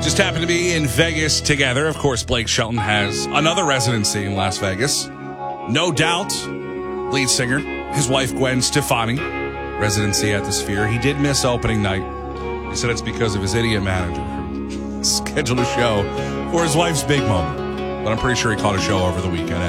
Just happened to be in Vegas together. Of course, Blake Shelton has another residency in Las Vegas. No Doubt, lead singer, his wife Gwen Stefani, residency at the Sphere. He did miss opening night. He said it's because of his idiot manager who scheduled a show for his wife's big moment. But I'm pretty sure he caught a show over the weekend.